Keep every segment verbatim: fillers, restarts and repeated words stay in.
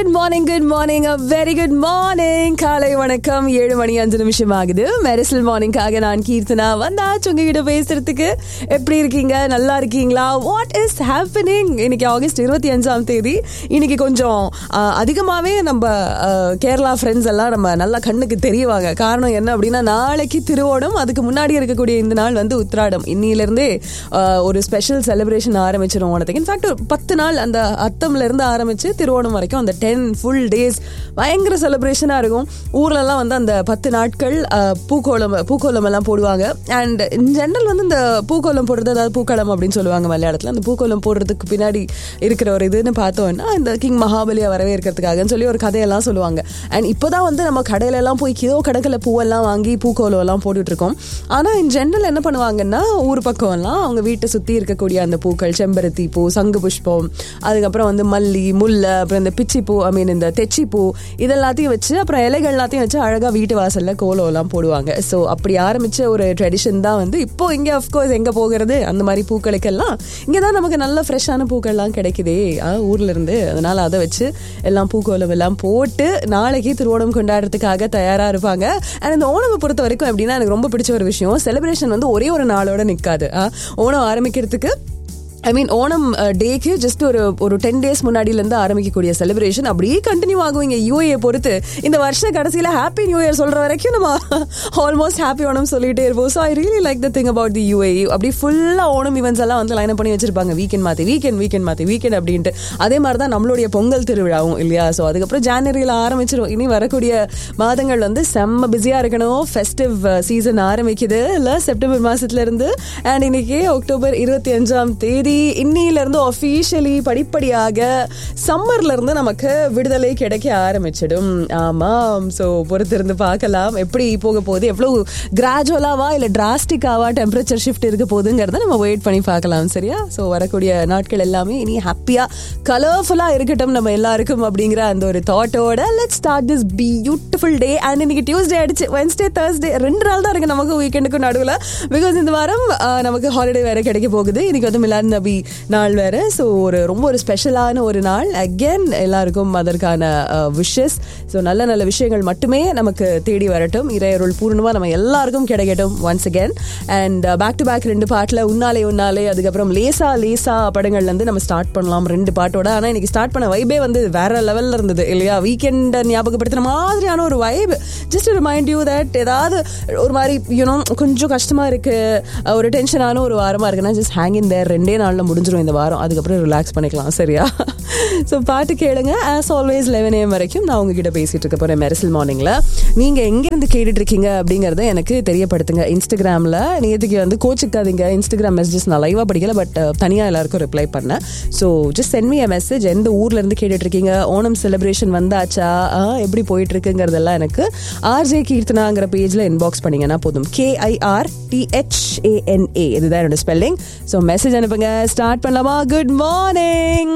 Good morning good morning a very good morning. காலை வணக்கம். ஏழு மணி அஞ்சு நிமிஷம் ஆகுது. மெரிசல் மார்னிங்காக நான் கீர்த்தனா வந்தாச்சு உங்ககிட்ட பேசுறதுக்கு. எப்படி இருக்கீங்க? நல்லா இருக்கீங்களா? What is happening? இன்னைக்கு ஆகஸ்ட் இருபத்தி அஞ்சாம் தேதி. இன்னைக்கு கொஞ்சம் அதிகமாகவே நம்ம கேரளா ஃப்ரெண்ட்ஸ் எல்லாம் நம்ம நல்லா கண்ணுக்கு தெரியவாங்க. காரணம் என்ன அப்படின்னா, நாளைக்கு திருவோணம், அதுக்கு முன்னாடி இருக்கக்கூடிய இந்த நாள் வந்து உத்திராடம். இன்னிலிருந்தே ஒரு ஸ்பெஷல் செலிப்ரேஷன் ஆரம்பிச்சிடும் ஓணத்துக்கு. இன்ஃபேக்ட் ஒரு பத்து நாள் அந்த அத்தம்ல இருந்து ஆரம்பிச்சு திருவோணம் வரைக்கும் அந்த டென் ஃபுல் டேஸ் பயங்கர செலிப்ரேஷனா இருக்கும். ஊர்ல எல்லாம் வந்து அந்த பத்து நாட்கள் பூக்கோளம் பூக்கோளம் எல்லாம் போடுவாங்க. அண்ட் இன் ஜெனரல் வந்து இந்த பூக்கோளம் போடுறது, அதாவது பூக்களம் அப்படின்னு சொல்லுவாங்க மலையாளத்துல. அந்த பூக்கோளம் போடுறதுக்கு பின்னாடி இருக்கிற ஒரு இதுன்னு பார்த்தோம்னா, இந்த கிங் மகாபலியை வரவேற்கிறதுக்காகன்னு சொல்லி ஒரு கதையெல்லாம் சொல்லுவாங்க. அண்ட் இப்போதான் வந்து நம்ம கடையில எல்லாம் போய் கிலோ கணக்கில் பூவெல்லாம் வாங்கி பூக்கோளம் எல்லாம் போட்டுட்டு இருக்கோம். ஆனா இன் ஜெனரல் என்ன பண்ணுவாங்கன்னா, ஊர் பக்கம் எல்லாம் அவங்க வீட்டை சுத்தி இருக்கக்கூடிய அந்த பூக்கள், செம்பருத்தி பூ, சங்கு புஷ்பம், அதுக்கப்புறம் வந்து மல்லி, முல்லை, அப்புறம் இந்த பிச்சி பூ, ஐ மீன் இந்த தெச்சி பூ, இதெல்லாத்தையும் வச்சு அப்புறம் இலைகள் எல்லாத்தையும் வச்சு அழகா வீட்டு வாசல்ல கோலம் எல்லாம் போடுவாங்க. ஸோ அப்படி ஆரம்பிச்ச ஒரு ட்ரெடிஷன் தான் வந்து இப்போ இங்க அஃப்கோர்ஸ் எங்க போகிறது, அந்த மாதிரி பூக்களுக்கெல்லாம் இங்கதான் நமக்கு நல்ல ஃப்ரெஷ்ஷான பூக்கள்லாம் கிடைக்குதே ஊர்ல இருந்து. அதனால அதை வச்சு எல்லாம் பூக்கோலம் எல்லாம் போட்டு நாளைக்கு திருவோணம் கொண்டாடுறதுக்காக தயாரா இருப்பாங்க. அண்ட் இந்த ஓணமை பொறுத்த வரைக்கும் எப்படின்னா, எனக்கு ரொம்ப பிடிச்ச ஒரு விஷயம், செலிப்ரேஷன் வந்து ஒரே ஒரு நாளோட நிற்காது. ஓணம் ஆரம்பிக்கிறதுக்கு ஐ மீன் ஓணம் டேக்கு ஜஸ்ட் ஒரு ஒரு டென் டேஸ் முன்னாடியிலேருந்து ஆரம்பிக்கக்கூடிய செலிப்ரேஷன் அப்படியே கண்டினியூ ஆகும். இங்கே யூஏ பொறுத்து இந்த வருஷ கடைசியில் ஹாப்பி நியூ இயர் சொல்கிற வரைக்கும் நம்ம ஆல்மோஸ்ட் ஹாப்பி ஓணம் சொல்லிகிட்டே இருப்போம். So I really like the thing about the UA. அப்படி ஃபுல்லாக ஓணம் ஈவெண்ட்ஸ் எல்லாம் வந்து லைன் பண்ணி வச்சிருப்பாங்க. வீக்கெண்ட் மாற்றி வீக்கெண்ட் வீக்கெண்ட் மாற்றி வீக்கெண்ட் அப்படின்ட்டு. அதே மாதிரி தான் நம்மளுடைய பொங்கல் திருவிழாவும் இல்லையா? ஸோ அதுக்கப்புறம் ஜான்வரியில் ஆரம்பிச்சிடும். இனி வரக்கூடிய மாதங்கள் வந்து செம்ம பிஸியாக இருக்கணும். ஃபெஸ்டிவ் சீசன் ஆரம்பிக்குது இல்லை செப்டம்பர் மாதத்துலேருந்து. அண்ட் இன்னைக்கு அக்டோபர் இருபத்தி அஞ்சாம் தேதி. இன்னிலிருந்து ஆஃபீஷியலி படிப்படியாக சம்மர்ல இருந்து நமக்கு விடுதலை கிடைக்க ஆரம்பிச்சிடும். ஆமாம். ஸோ பொறுத்திருந்து பார்க்கலாம் எப்படி போக போகுது, எவ்வளவு கிராஜுவலாவா இல்லை டிராஸ்டிக்காவா டெம்பரேச்சர் ஷிஃப்ட் இருக்க போகுதுங்கிறத நம்ம வெயிட் பண்ணி பார்க்கலாம். சரியா? ஸோ வரக்கூடிய நாட்கள் எல்லாமே இனி ஹாப்பியா கலர்ஃபுல்லா இருக்கட்டும் நம்ம எல்லாருக்கும் அப்படிங்கிற அந்த ஒரு தாட்டோட let's start this beautiful day. And இன்னைக்கு டியூஸ்டே ஆயிடுச்சு. வென்ஸ்டே, தேர்ஸ்டே ரெண்டு நாள் தான் இருக்கு நமக்கு வீக்கெண்டுக்கும் நடுவில். பிகாஸ் இந்த வாரம் நமக்கு ஹாலிடே வேற கிடைக்க போகுது. இன்னைக்கு வந்து மிலாத் நபி நாள் வேற. ஸோ ஒரு ரொம்ப ஒரு ஸ்பெஷலான ஒரு நாள். அகேன் எல்லாருக்கும் அதற்கான விஷஸ். ஸோ நல்ல நல்ல விஷயங்கள் மட்டுமே நமக்கு தேடி வரட்டும். இறையருள் பூர்ணமா நம்ம எல்லாருக்கும் கிடைக்கட்டும் once again. And back to back ரெண்டு பாட்டில் உன்னாலே உன்னாலே, அதுக்கப்புறம் லேசா லேசா படங்கள்ல இருந்து நம்ம ஸ்டார்ட் பண்ணலாம் ரெண்டு பாட்டோட. ஆனால் இன்னைக்கு ஸ்டார்ட் பண்ண வைபே வந்து வேற லெவல்ல இருந்தது இல்லையா? வீக்கெண்ட் ஞாபகப்படுத்துற மாதிரியான ஒரு vibe. Just remind you that ஏதாவது ஒரு மாதிரி யூனோ கொஞ்சம் கஷ்டமா இருக்கு, ஒரு டென்ஷனான ஒரு வாரமா இருக்குன்னா ஜஸ்ட் ஹேங் இன் தேர். ரெண்டே நாளில் முடிஞ்சிடும் இந்த வாரம். அதுக்கப்புறம் ரிலாக்ஸ் பண்ணிக்கலாம். சரியா? ஸோ பாட்டு கேளுங்க. ஆஸ் ஆல்வேஸ் லெவன் ஏஎம் வரைக்கும் நான் உங்ககிட்ட பேசிட்டு இருக்க போறேன் மெரிசல் மார்னிங்ல. நீங்க எங்கிருந்து கேட்டுட்டு இருக்கீங்க அப்படிங்கறத எனக்கு தெரியப்படுத்துங்க இன்ஸ்டாகிராம்ல. நேற்றுக்கு வந்து கோச்சுக்காதீங்க, இன்ஸ்டாகிராம் மெசேஜஸ் நான் லைவா படிக்கல, பட் தனியா எல்லாருக்கும் ரிப்ளை பண்ணேன். So just send me a message. எந்த ஊர்ல இருந்து கேட்டுட்டு இருக்கீங்க, ஓணம் செலிப்ரேஷன் வந்தாச்சா, எப்படி போயிட்டு இருக்குங்கிறதெல்லாம் எனக்கு ஆர்ஜே கீர்த்தனாங்கிற பேஜ்ல இன்பாக்ஸ் பண்ணீங்கன்னா போதும். கேஐஆர் டிஹெச்ஏஎன்ஏ இதுதான் என்னோட ஸ்பெல்லிங். ஸோ மெசேஜ் அனுப்புங்க. ஸ்டார்ட் பண்ணலாமா? Good morning.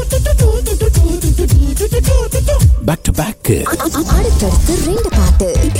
Back to back அடுத்தடுத்து ரெண்டு பாட்டு.